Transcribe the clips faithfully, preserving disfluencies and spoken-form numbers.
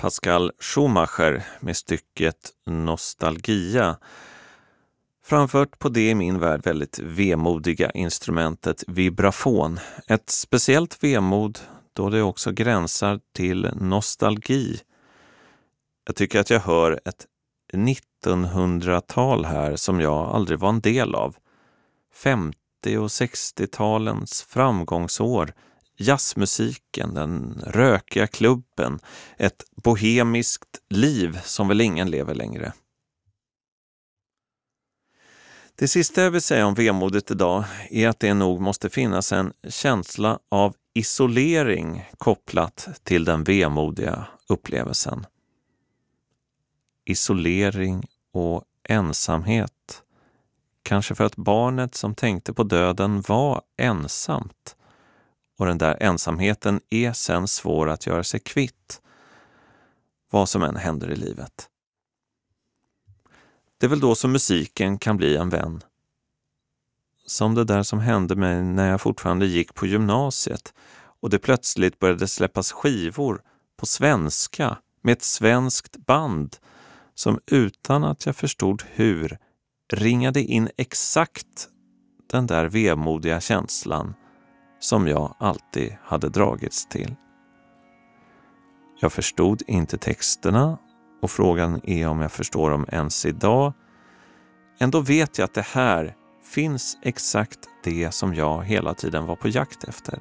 Pascal Schumacher med stycket Nostalgia, framfört på det i min värld väldigt vemodiga instrumentet vibrafon. Ett speciellt vemod då det också gränsar till nostalgi. Jag tycker att jag hör ett nittonhundratal här som jag aldrig var en del av. femtio- och sextiotalens framgångsår, jazzmusiken, den rökiga klubben, ett bohemiskt liv som väl ingen lever längre. Det sista jag vill säga om vemodet idag är att det nog måste finnas en känsla av isolering kopplat till den vemodiga upplevelsen. Isolering och ensamhet. Kanske för att barnet som tänkte på döden var ensamt. Och den där ensamheten är sen svår att göra sig kvitt. Vad som än händer i livet. Det är väl då som musiken kan bli en vän. Som det där som hände mig när jag fortfarande gick på gymnasiet. Och det plötsligt började släppas skivor på svenska med ett svenskt band. Som utan att jag förstod hur ringade in exakt den där vemodiga känslan som jag alltid hade dragits till. Jag förstod inte texterna och frågan är om jag förstår dem ens idag. Ändå vet jag att det här finns exakt det som jag hela tiden var på jakt efter.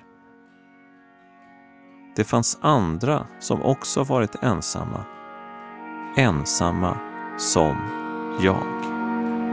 Det fanns andra som också varit ensamma. Ensamma som jag.